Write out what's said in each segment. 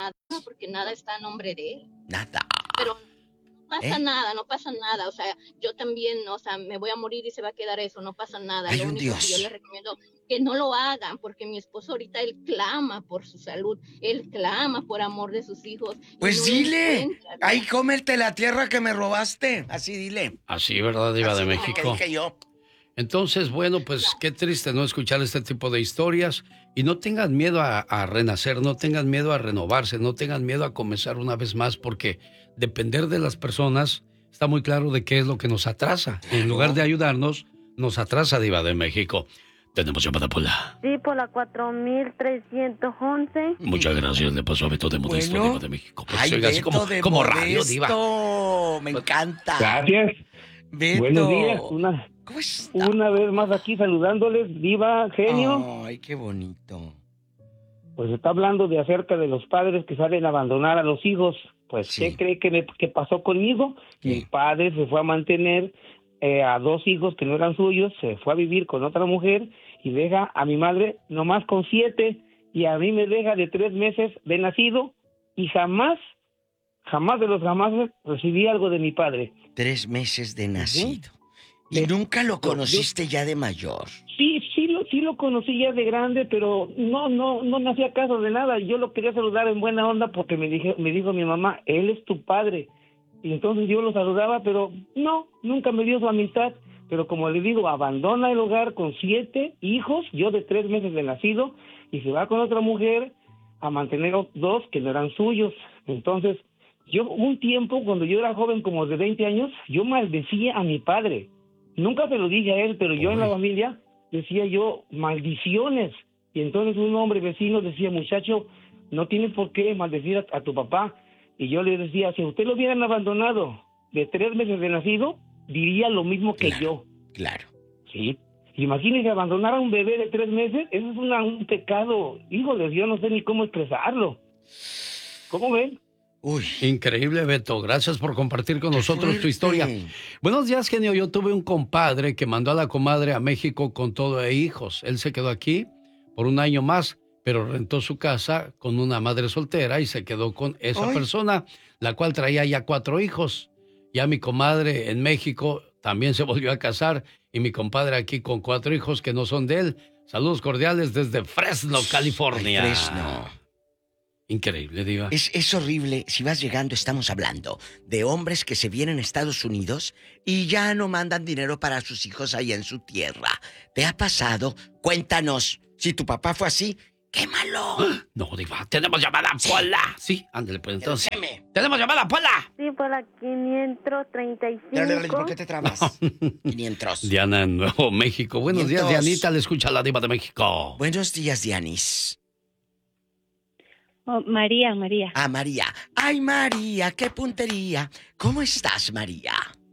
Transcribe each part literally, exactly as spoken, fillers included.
porque nada está a nombre de él. Nada. Pero no pasa ¿Eh? nada, no pasa nada. O sea, yo también, o sea, me voy a morir y se va a quedar eso, no pasa nada. Hay Lo un único Dios. que yo les recomiendo que no lo hagan, porque mi esposo ahorita él clama por su salud, él clama por amor de sus hijos. Pues no dile, ahí cómete la tierra que me robaste. Así dile. Así, ¿verdad, Diva Así de dile México? que dije yo. Entonces, bueno, pues qué triste no escuchar este tipo de historias y no tengan miedo a, a renacer, no tengan miedo a renovarse, no tengan miedo a comenzar una vez más porque depender de las personas está muy claro de qué es lo que nos atrasa. En lugar de ayudarnos, nos atrasa, Diva de México. Tenemos llamada por la... Sí, por la cuatro mil trescientos once. Muchas gracias, le pasó a Beto de Modesto, Bueno. Diva de México. Pues, Ay, oiga, así Beto como, de como radio, Diva. Modesto. Me encanta. Gracias. Beto. Buenos días. Una, ¿Cómo está? una vez más aquí saludándoles, Diva, genio. Ay, qué bonito. Pues está hablando de acerca de los padres que salen a abandonar a los hijos. Pues, Sí. ¿qué cree que, me, que pasó conmigo? ¿Qué? Mi padre se fue a mantener eh, a dos hijos que no eran suyos, se fue a vivir con otra mujer y deja a mi madre nomás con siete y a mí me deja de tres meses de nacido y jamás, jamás de los jamás recibí algo de mi padre. Tres meses de nacido. ¿Y De- nunca lo yo- conociste ya de mayor? Sí, sí lo, sí lo conocí ya de grande, pero no, no, no me hacía caso de nada. Yo lo quería saludar en buena onda porque me dije, me dijo mi mamá, él es tu padre. Y entonces yo lo saludaba, pero no, nunca me dio su amistad. Pero como le digo, abandona el hogar con siete hijos, yo de tres meses de nacido, y se va con otra mujer a mantener a dos que no eran suyos. Entonces, yo un tiempo, cuando yo era joven, como de veinte años, yo maldecía a mi padre. Nunca se lo dije a él, pero yo en la familia decía yo maldiciones. Y entonces un hombre vecino decía, muchacho, no tienes por qué maldecir a, a tu papá. Y yo le decía, si a usted lo hubieran abandonado de tres meses de nacido, diría lo mismo que Claro, yo. Claro. Sí. Imagínese abandonar a un bebé de tres meses, eso es una, un pecado. Híjole, yo no sé ni cómo expresarlo. ¿Cómo ven? Uy. Increíble, Beto. Gracias por compartir con Qué nosotros tu fuerte. historia. Buenos días, genio. Yo tuve un compadre que mandó a la comadre a México con todo e hijos. Él se quedó aquí por un año más, pero rentó su casa con una madre soltera y se quedó con esa Ay. persona, la cual traía ya cuatro hijos. Ya mi comadre en México también se volvió a casar y mi compadre aquí con cuatro hijos que no son de él. Saludos cordiales desde Fresno, California. Ay, Fresno. Increíble, Diva. Es, es horrible. Si vas llegando, estamos hablando de hombres que se vienen a Estados Unidos y ya no mandan dinero para sus hijos ahí en su tierra. ¿Te ha pasado? Cuéntanos. Si tu papá fue así, ¡quémalo! No, Diva, tenemos llamada Pola. Sí, ándale, pues entonces. Queme. ¡Tenemos llamada Pola! Sí, por la quinientos treinta y cinco. ¿Por qué te trabas? quinientos. Diana en Nuevo México. Buenos días, quinientos. Dianita, le escucha la Diva de México. Buenos días, Dianis. Oh, María, María. Ah, María. Ay, María, qué puntería. ¿Cómo estás, María?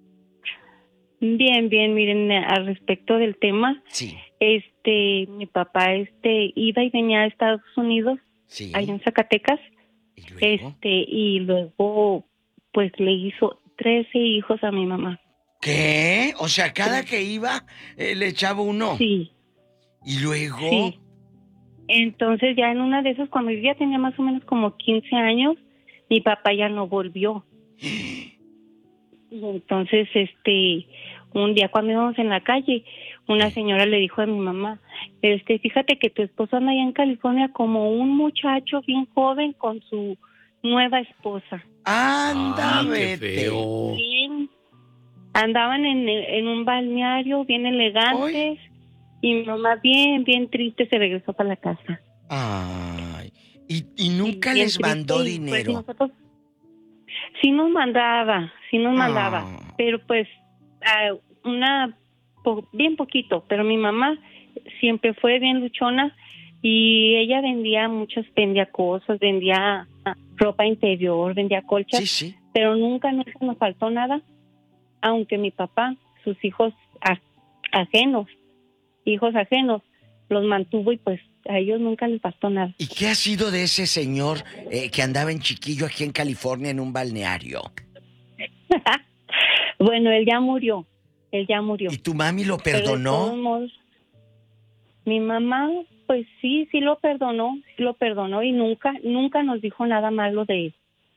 Bien, bien, miren, al respecto del tema, Sí, este, mi papá, este, iba y venía a Estados Unidos, sí. allá en Zacatecas, ¿Y luego? este, y luego, pues, le hizo trece hijos a mi mamá. ¿Qué? O sea, cada que iba, eh, le echaba uno. Sí, ¿Y luego? sí. Entonces, ya en una de esas, cuando yo ya tenía más o menos como quince años, mi papá ya no volvió. Y entonces, este, un día cuando íbamos en la calle, una señora le dijo a mi mamá, este, fíjate que tu esposo anda allá en California como un muchacho bien joven con su nueva esposa. ¡Anda, Ah, qué vete! feo. Bien, andaban en, en un balneario bien elegantes y mi mamá bien, bien triste se regresó para la casa. Ay, y, y nunca Y bien les mandó triste, y, pues, dinero. nosotros sí nos mandaba, sí nos mandaba, Ah. pero pues ah, una po- bien poquito, pero mi mamá siempre fue bien luchona y ella vendía muchas, vendía cosas, vendía ah, ropa interior, vendía colchas, Sí, sí. pero nunca, nunca nos faltó nada, aunque mi papá, sus hijos a- ajenos, hijos ajenos, los mantuvo y pues a ellos nunca les faltó nada. ¿Y qué ha sido de ese señor eh, que andaba en chiquillo aquí en California en un balneario? Bueno, él ya murió, él ya murió. ¿Y tu mami lo Pero de perdonó? todos modos, mi mamá, pues sí, sí lo perdonó, sí lo perdonó y nunca, nunca nos dijo nada malo de...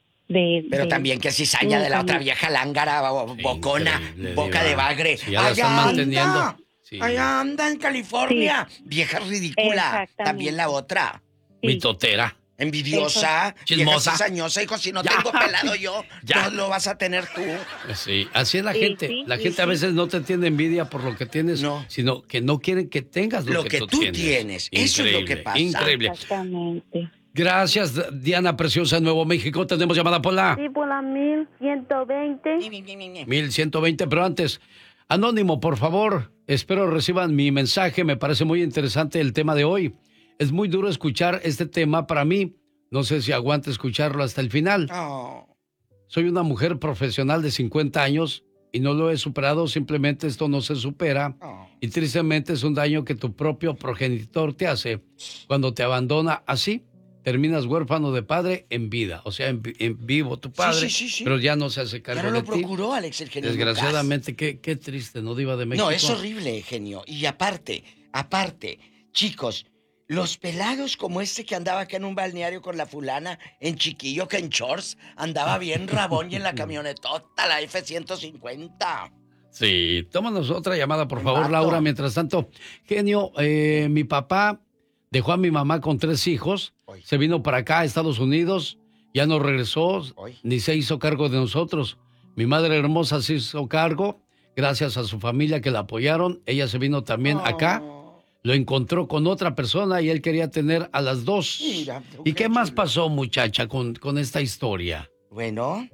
de Pero de, también que cizaña de la otra vieja lángara, bo- Sí, bocona, increíble, boca Diva. de bagre. Si ya la están ¡Allá manteniendo. anda! Sí. ¡Allá anda en California! Vieja ridícula. Exactamente. También la otra. Sí. Mitotera. Envidiosa, Chismosa. vieja cizañosa, hijo, si no Ya. tengo pelado yo, Ya. no lo vas a tener tú. Sí, así es la Sí, gente. sí, la sí, gente a sí. veces no te tiene envidia por lo que tienes, No. sino que no quieren que tengas lo, Lo que tú tienes. Eso es lo que pasa. Increíble. Exactamente. Gracias, Diana Preciosa, Nuevo México. Tenemos llamada por la Sí, por la mil ciento veinte. mil ciento veinte, pero antes, Anónimo, por favor, espero reciban mi mensaje. Me parece muy interesante el tema de hoy. Es muy duro escuchar este tema para mí. No sé si aguante escucharlo hasta el final. Oh. Soy una mujer profesional de cincuenta años y no lo he superado. Simplemente esto no se supera. Oh. Y tristemente es un daño que tu propio progenitor te hace cuando te abandona así. Terminas huérfano de padre en vida, o sea, en, vi- en vivo tu padre, Sí, sí, sí, sí. pero ya no se hace Ya cargo no de lo ti. procuró, Alex, el genio Lucas. Desgraciadamente, qué, qué triste, ¿no, Diva de México? No, es horrible, genio. Y aparte, aparte, chicos, los pelados como este que andaba acá en un balneario con la fulana, en chiquillo que en shorts, andaba bien rabón y en la camionetota, la F ciento cincuenta. Sí, tómanos otra llamada, por El favor, vato. Laura. Mientras tanto, genio, eh, mi papá dejó a mi mamá con tres hijos, Oy. se vino para acá, a Estados Unidos, ya no regresó, Oy. ni se hizo cargo de nosotros. Mi madre hermosa se hizo cargo, gracias a su familia que la apoyaron. Ella se vino también acá, Oh. lo encontró con otra persona y él quería tener a las dos. Mira, tú ¿Y qué qué más chulo. pasó, muchacha, con, con esta historia? Bueno,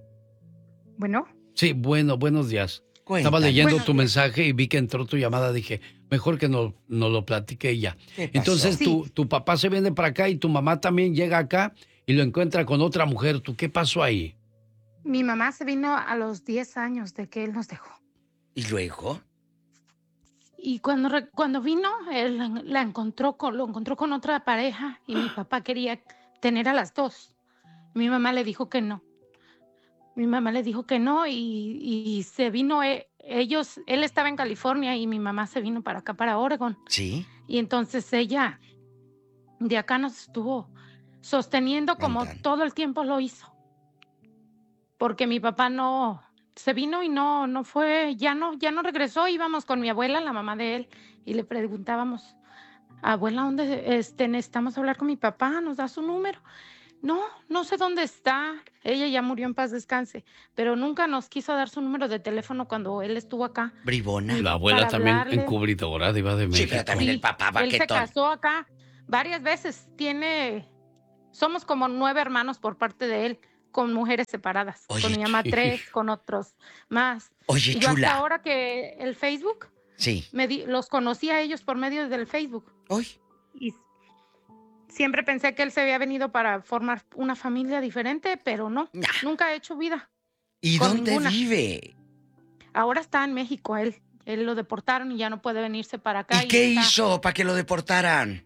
Bueno, Sí, bueno, buenos días. cuéntame. Estaba leyendo Buenos tu días. mensaje y vi que entró tu llamada. Dije, mejor que no, no lo platique ella. ¿Qué pasó? Entonces, Sí. tu, tu papá se viene para acá y tu mamá también llega acá y lo encuentra con otra mujer. ¿Tú qué pasó ahí? mi mamá se vino a los diez años de que él nos dejó. ¿Y luego? Y cuando, re- cuando vino, él la- la encontró con, lo encontró con otra pareja y mi papá quería tener a las dos. Mi mamá le dijo que no. Mi mamá le dijo que no y, y se vino, e- ellos, él estaba en California y mi mamá se vino para acá, para Oregon. ¿Sí? Y entonces ella de acá nos estuvo sosteniendo como Aguantando. todo el tiempo lo hizo. Porque mi papá no se vino y no no fue, ya no ya no regresó, íbamos con mi abuela, la mamá de él, y le preguntábamos, "Abuela, ¿dónde este necesitamos hablar con mi papá? ¿Nos da su número?" No, no sé dónde está. Ella ya murió, en paz descanse, pero nunca nos quiso dar su número de teléfono cuando él estuvo acá. Bribona. La abuela para también hablarle. encubridora, Diva de Sí, México. pero también Sí, el papá él se baquetón. casó acá varias veces. Tiene, somos como nueve hermanos por parte de él, con mujeres separadas. Oye, con mi mamá tres, con otros más. Oye, Y yo hasta chula. ahora que el Facebook, Sí. me di- los conocí a ellos por medio del Facebook. Hoy. Y siempre pensé que él se había venido para formar una familia diferente, pero no, Nah. nunca ha hecho vida. ¿Y Con dónde ninguna. vive? Ahora está en México él. Él lo deportaron y ya no puede venirse para acá. ¿Y qué está- hizo para que lo deportaran?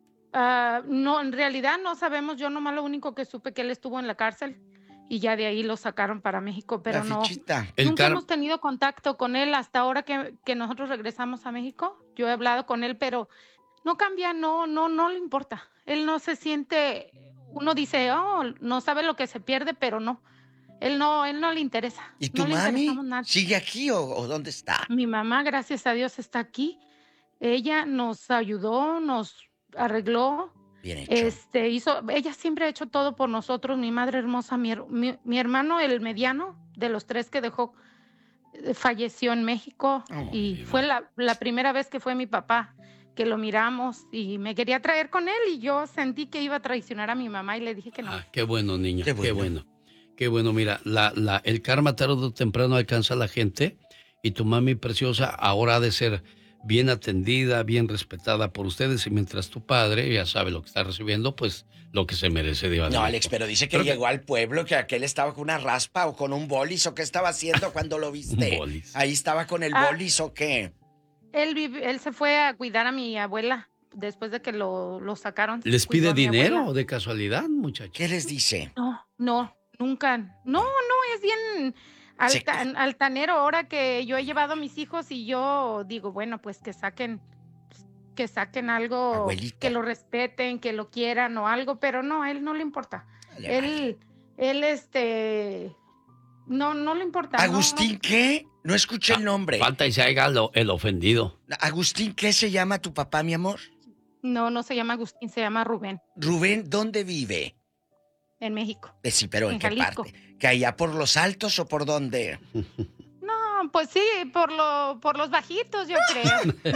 Ah, no, en realidad no sabemos. Yo nomás lo único que supe que él estuvo en la cárcel y ya de ahí lo sacaron para México, pero La no. fichita. El Nunca car- hemos tenido contacto con él hasta ahora que, que nosotros regresamos a México. Yo he hablado con él, pero no cambia, no, no, no le importa. Él no se siente, uno dice, oh, no sabe lo que se pierde, pero no. Él no, él no le interesa. ¿Y tu no le mami interesamos nada. sigue aquí o, o dónde está? Mi mamá, gracias a Dios, está aquí. Ella nos ayudó, nos arregló. Bien hecho. Este, hizo, ella siempre ha hecho todo por nosotros, mi madre hermosa, mi, her- mi, mi hermano, el mediano, de los tres que dejó, eh, falleció en México Oh, y Diva. fue la, la primera vez que fue mi papá, que lo miramos y me quería traer con él y yo sentí que iba a traicionar a mi mamá y le dije que no. Ah, qué bueno, niña, Qué qué bueno. bueno. Qué bueno, mira, la, la, el karma tarde o temprano alcanza a la gente y tu mami preciosa ahora ha de ser bien atendida, bien respetada por ustedes y mientras tu padre ya sabe lo que está recibiendo, pues lo que se merece, Diva de No, México. Alex, pero dice que Creo que- llegó al pueblo, que aquel estaba con una raspa o con un bolis o qué estaba haciendo cuando lo viste. Un bolis. Ahí estaba con el Ah. bolis o qué. Él, vive- él se fue a cuidar a mi abuela después de que lo, lo sacaron. ¿Les Cuidó pide a mi dinero abuela. de casualidad, muchachos? ¿Qué les dice? No, no, nunca. No, no, es bien Seco. alta- altanero ahora que yo he llevado a mis hijos y yo digo, bueno, pues que saquen, pues, que saquen algo, Abuelito. que lo respeten, que lo quieran o algo, pero no, a él no le importa. Vale, Él, él, este, no, no le importa. ¿Agustín no, qué? No escuché el nombre. Falta y se haga lo- el ofendido. Agustín, ¿qué se llama tu papá, mi amor? No, no se llama Agustín, se llama Rubén, Rubén, ¿dónde vive? en México. Eh, sí, pero ¿en, En qué Jalisco. parte? ¿Que allá por los altos o por dónde? No, pues sí, por lo, por los bajitos, yo creo.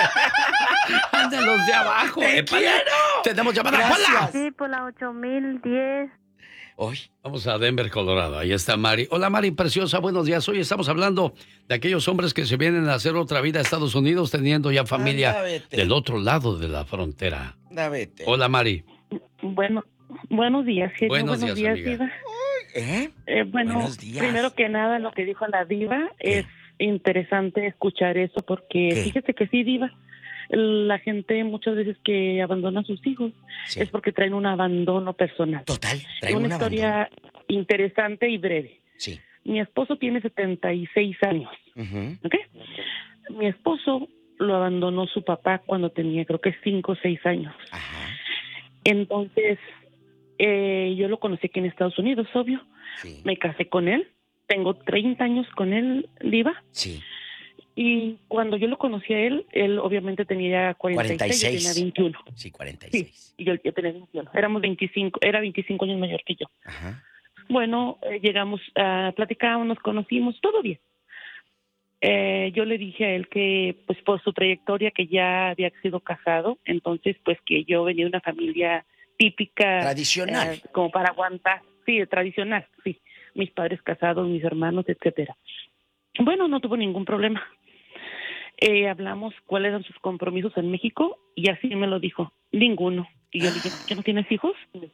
Ande los de abajo. ¡Te épale. quiero! Tenemos llamada. Gracias. ¡Hola! Sí, por la ocho mil diez. Hoy. Vamos a Denver, Colorado. Ahí está Mari. Hola, Mari, preciosa. Buenos días. Hoy estamos hablando de aquellos hombres que se vienen a hacer otra vida a Estados Unidos teniendo ya familia Anda, vete. del otro lado de la frontera. Da, vete. Hola, Mari. Bueno, buenos días, genio. Buenos días, amiga. Diva. ¿Eh? Eh, bueno, Buenos días. primero que nada, lo que dijo la diva, ¿Qué? es interesante escuchar eso porque ¿Qué? fíjese que sí, diva, la gente muchas veces que abandona a sus hijos Sí. es porque traen un abandono personal. Total, trae Una un historia abandono. interesante y breve. Sí. Mi esposo tiene setenta y seis años, Ujú. ¿ok? Mi esposo lo abandonó su papá cuando tenía creo que cinco o seis años. Ajá. Entonces, eh, yo lo conocí aquí en Estados Unidos, obvio. Sí. Me casé con él. Tengo treinta años con él, Diva. Sí. Y cuando yo lo conocí a él, él obviamente tenía cuarenta y seis, cuarenta y seis. yo tenía veintiuno. Sí, cuarenta y Sí, seis. y yo, yo tenía veintiuno. Éramos veinticinco, era veinticinco años mayor que yo. Ajá. Bueno, eh, llegamos a platicar, nos conocimos, todo bien. Eh, yo le dije a él que, pues por su trayectoria, que ya había sido casado, entonces, pues que yo venía de una familia típica. Tradicional. eh, como para aguantar. Sí, tradicional, sí. Mis padres casados, mis hermanos, etcétera. Bueno, no tuvo ningún problema. Eh, hablamos cuáles eran sus compromisos en México y así me lo dijo, ninguno. Y yo le dije, ¿qué no tienes hijos?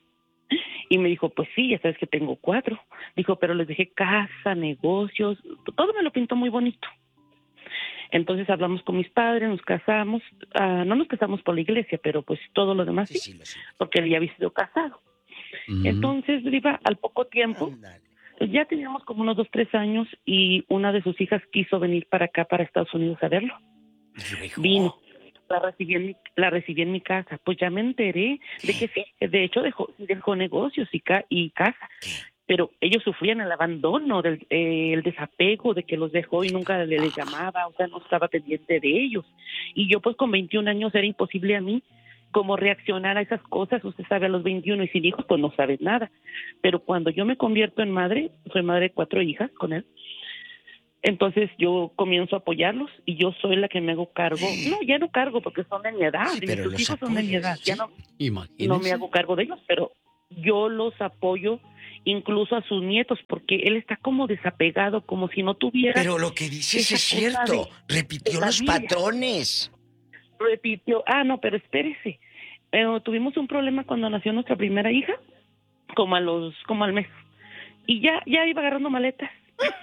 Y me dijo, pues sí, ya sabes que tengo cuatro. Dijo, pero les dejé casa, negocios, todo me lo pintó muy bonito. Entonces hablamos con mis padres, nos casamos, ah, no nos casamos por la iglesia, pero pues todo lo demás Sí, sí, sí, lo sé. porque él ya había sido casado. Ujú. Entonces, Diva, al poco tiempo, Ándale. ya teníamos como unos dos, tres años y una de sus hijas quiso venir para acá, para Estados Unidos a verlo. Luego. Vino, la recibí en mi, la recibí en mi casa. Pues ya me enteré de que sí, de hecho dejó, dejó negocios y, ca, y casa. ¿Qué? Pero ellos sufrían el abandono, del, eh, el desapego de que los dejó y nunca le, les llamaba, o sea, no estaba pendiente de ellos. Y yo pues con veintiún años era imposible a mí como reaccionar a esas cosas. Usted sabe, a los veintiuno y sin hijos pues no sabes nada. Pero cuando yo me convierto en madre, soy madre de cuatro hijas con él, entonces yo comienzo a apoyarlos y yo soy la que me hago cargo. No, ya no cargo porque son de mi edad, Sí, y pero sus los hijos son de mi edad, apoyas, ya sí. no, Imagínese. no me hago cargo de ellos, pero yo los apoyo incluso a sus nietos porque él está como desapegado, como si no tuviera. Pero lo que dices esa es cosa cierto. de- Repitió de la los Biblia. patrones. Repitió, ah, no, pero espérese. Eh, tuvimos un problema cuando nació nuestra primera hija, como a los, como al mes. Y ya, ya iba agarrando maletas.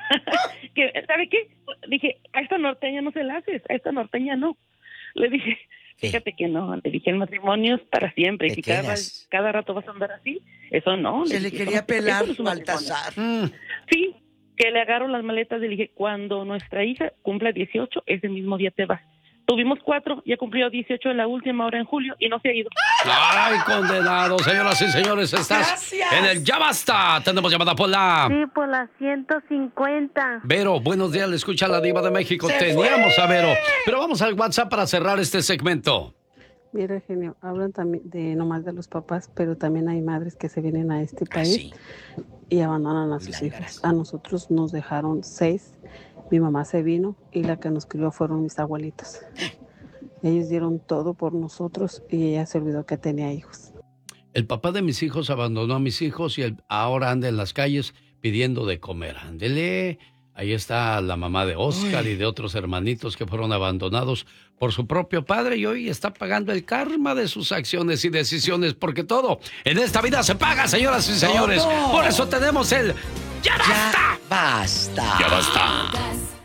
que, ¿sabe qué? Dije, a esta norteña no se la haces, a esta norteña no. Le dije, ¿Qué? fíjate que no, le dije, el matrimonio es para siempre. Y Te si cada, quedas. cada rato vas a andar así, eso no. Se le dije, quería eso no- pelar, eso no es un matrimonio. Baltasar. Mm. Sí, que le agarro las maletas y le dije, cuando nuestra hija cumpla dieciocho, ese mismo día te vas. Tuvimos cuatro, ya cumplió dieciocho en la última hora en julio y no se ha ido. Ay, condenado. Señoras y señores, estás Gracias. en el Ya Basta. Tenemos llamada por la... Sí, por la ciento cincuenta. Vero, buenos días, le escucha la Diva de México. ¡Se Teníamos a Vero, pero vamos al WhatsApp para cerrar este segmento. Mira, genio, hablan también de nomás de los papás, pero también hay madres que se vienen a este país Así. y abandonan a sus Lángaras. hijos. A nosotros nos dejaron seis. Mi mamá se vino y la que nos crió fueron mis abuelitos. Ellos dieron todo por nosotros y ella se olvidó que tenía hijos. El papá de mis hijos abandonó a mis hijos y él ahora anda en las calles pidiendo de comer. Ándele. Ahí está la mamá de Oscar Uy. y de otros hermanitos que fueron abandonados por su propio padre y hoy está pagando el karma de sus acciones y decisiones, porque todo en esta vida se paga, señoras y señores. Todo. Por eso tenemos el ¡Ya basta! Ya basta. ¡Ya basta!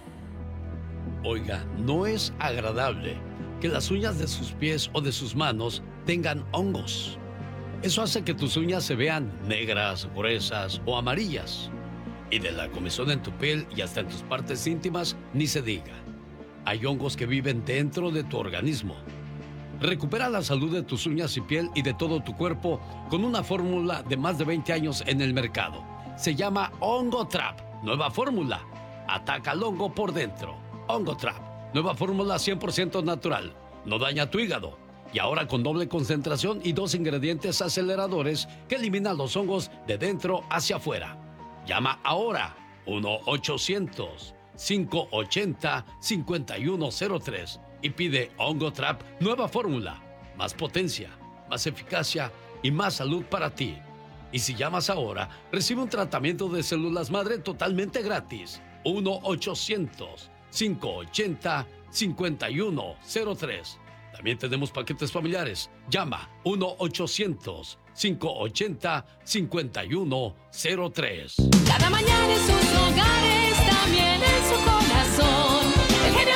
Oiga, no es agradable que las uñas de sus pies o de sus manos tengan hongos. Eso hace que tus uñas se vean negras, gruesas o amarillas. Y de la comezón en tu piel y hasta en tus partes íntimas, ni se diga. Hay hongos que viven dentro de tu organismo. Recupera la salud de tus uñas y piel y de todo tu cuerpo con una fórmula de más de veinte años en el mercado. Se llama Hongo Trap. Nueva fórmula. Ataca al hongo por dentro. Hongo Trap. Nueva fórmula cien por ciento natural. No daña tu hígado. Y ahora con doble concentración y dos ingredientes aceleradores que eliminan los hongos de dentro hacia afuera. Llama ahora. uno ochocientos, cinco ochenta, cincuenta y uno cero tres y pide Hongo Trap nueva fórmula. Más potencia, más eficacia y más salud para ti. Y si llamas ahora, recibe un tratamiento de células madre totalmente gratis. uno ochocientos, cinco ochenta, cincuenta y uno cero tres. También tenemos paquetes familiares. Llama uno ochocientos, cinco ochenta, cincuenta y uno cero tres. Cada mañana en sus hogares, también en su corazón. El genio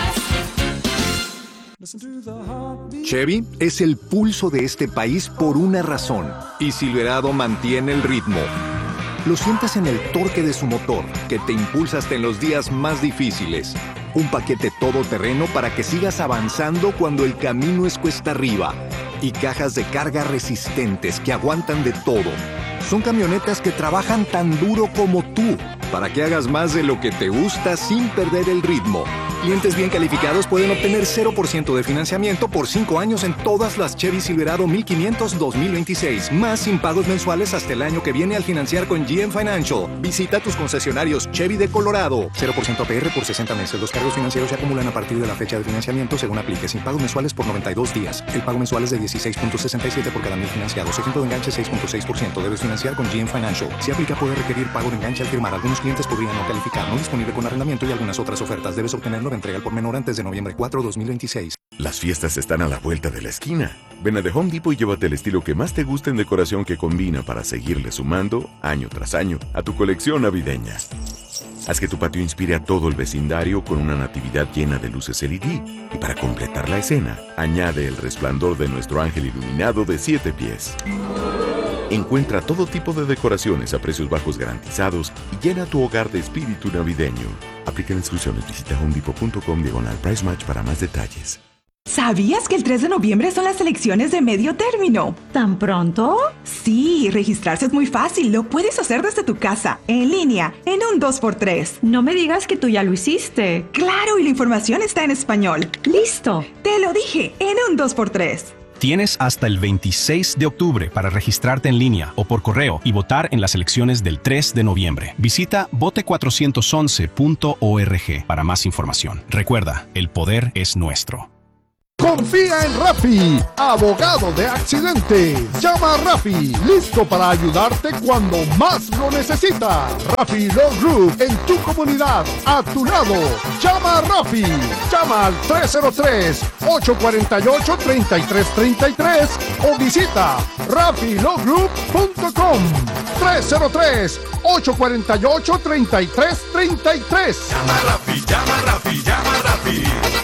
Lucas. Chevy es el pulso de este país por una razón. Y Silverado mantiene el ritmo. Lo sientes en el torque de su motor, que te impulsa hasta en los días más difíciles. Un paquete todoterreno para que sigas avanzando cuando el camino es cuesta arriba. Y cajas de carga resistentes que aguantan de todo. Son camionetas que trabajan tan duro como tú, para que hagas más de lo que te gusta sin perder el ritmo. Clientes bien calificados pueden obtener cero por ciento de financiamiento por cinco años en todas las Chevy Silverado mil quinientos dos mil veintiséis, más sin pagos mensuales hasta el año que viene al financiar con G M Financial. Visita tus concesionarios Chevy de Colorado. cero por ciento A P R por sesenta meses. Los cargos financieros se acumulan a partir de la fecha de financiamiento según aplique, sin pagos mensuales por noventa y dos días. El pago mensual es de dieciséis punto sesenta y siete por cada mil financiados. Ejemplo de enganche seis punto seis por ciento. Debes financiar con G M Financial. Si aplica, puede requerir pago de enganche al firmar. Algunos clientes podrían no calificar. No disponible con arrendamiento y algunas otras ofertas. Debes obtenerlo de entrega al por menor antes de noviembre cuatro, dos mil veintiséis. Las fiestas están a la vuelta de la esquina. Ven a The Home Depot y llévate el estilo que más te gusta en decoración que combina para seguirle sumando, año tras año, a tu colección navideña. Haz que tu patio inspire a todo el vecindario con una natividad llena de luces L E D. Y para completar la escena, añade el resplandor de nuestro ángel iluminado de siete pies. Encuentra todo tipo de decoraciones a precios bajos garantizados y llena tu hogar de espíritu navideño. Aplican exclusiones. Visita homedepot punto com diagonal price match para más detalles. ¿Sabías que el tres de noviembre son las elecciones de medio término? ¿Tan pronto? Sí, registrarse es muy fácil. Lo puedes hacer desde tu casa, en línea, en un dos por tres. No me digas que tú ya lo hiciste. Claro, y la información está en español. ¡Listo! Te lo dije, en un dos por tres. Tienes hasta el veintiséis de octubre para registrarte en línea o por correo y votar en las elecciones del tres de noviembre. Visita vote cuatrocientos once punto org para más información. Recuerda, el poder es nuestro. Confía en Rafi, abogado de accidentes. Llama a Rafi, listo para ayudarte cuando más lo necesitas. Rafi Law Group, en tu comunidad, a tu lado. Llama a Rafi. Llama al tres cero tres, ocho cuatro ocho, tres tres tres tres o visita rafi law group punto com. tres cero tres, ocho cuatro ocho, tres tres tres tres. Llama a Rafi, llama a Rafi, llama a Rafi.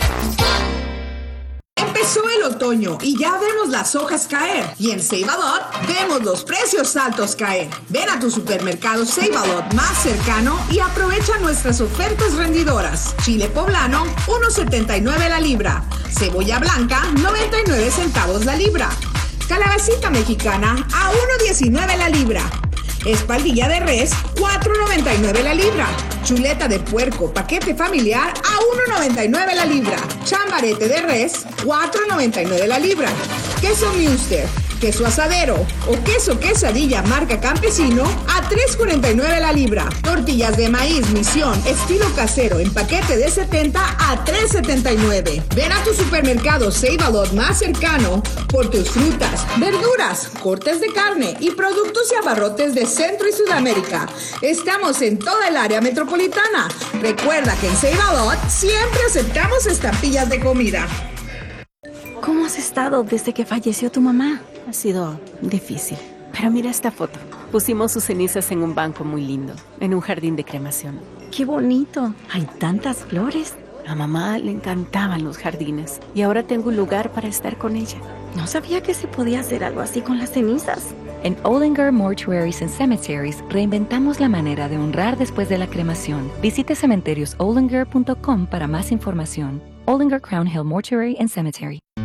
Empezó el otoño y ya vemos las hojas caer. Y en Save A Lot vemos los precios altos caer. Ven a tu supermercado Save A Lot más cercano y aprovecha nuestras ofertas rendidoras. Chile poblano, uno setenta y nueve la libra. Cebolla blanca, noventa y nueve centavos la libra. Calabacita mexicana, a uno diecinueve la libra. Espaldilla de res, cuatro noventa y nueve la libra. Chuleta de puerco, paquete familiar, a uno noventa y nueve la libra. Chambarete de res, cuatro noventa y nueve la libra. Queso Munster, queso asadero o queso quesadilla marca Campesino, a tres cuarenta y nueve la libra. Tortillas de maíz Misión, estilo casero, en paquete de setenta, a tres setenta y nueve. Ven a tu supermercado Save A Lot más cercano por tus frutas, verduras, cortes de carne y productos y abarrotes de Centro y Sudamérica. Estamos en toda el área metropolitana. Recuerda que en Save A Lot siempre aceptamos estampillas de comida. ¿Cómo has estado desde que falleció tu mamá? Ha sido difícil. Pero mira esta foto. Pusimos sus cenizas en un banco muy lindo, en un jardín de cremación. ¡Qué bonito! Hay tantas flores. A mamá le encantaban los jardines y ahora tengo un lugar para estar con ella. No sabía que se podía hacer algo así con las cenizas. En Olinger Mortuaries and Cemeteries reinventamos la manera de honrar después de la cremación. Visite cementerios olinger punto com para más información. Olinger Crown Hill Mortuary and Cemetery.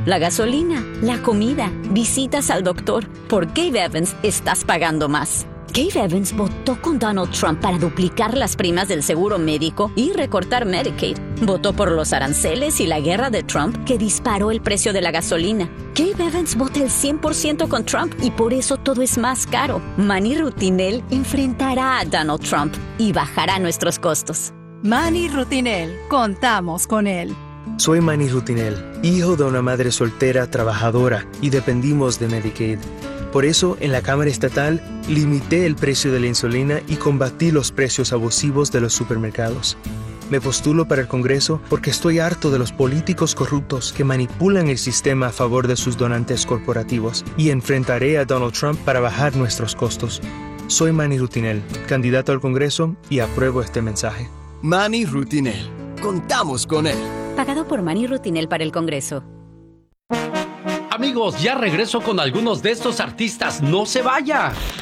La gasolina, la comida, visitas al doctor. Por Gabe Evans estás pagando más. Gabe Evans votó con Donald Trump para duplicar las primas del seguro médico y recortar Medicaid. Votó por los aranceles y la guerra de Trump que disparó el precio de la gasolina. Gabe Evans vota el cien por ciento con Trump y por eso todo es más caro. Manny Rutinel enfrentará a Donald Trump y bajará nuestros costos. Manny Rutinel, contamos con él. Soy Manny Rutinel, hijo de una madre soltera trabajadora y dependimos de Medicaid. Por eso, en la Cámara Estatal, limité el precio de la insulina y combatí los precios abusivos de los supermercados. Me postulo para el Congreso porque estoy harto de los políticos corruptos que manipulan el sistema a favor de sus donantes corporativos y enfrentaré a Donald Trump para bajar nuestros costos. Soy Manny Rutinel, candidato al Congreso y apruebo este mensaje. Manny Rutinel, contamos con él. Pagado por Manny Rutinel para el Congreso. Amigos, ya regreso con algunos de estos artistas. ¡No se vaya!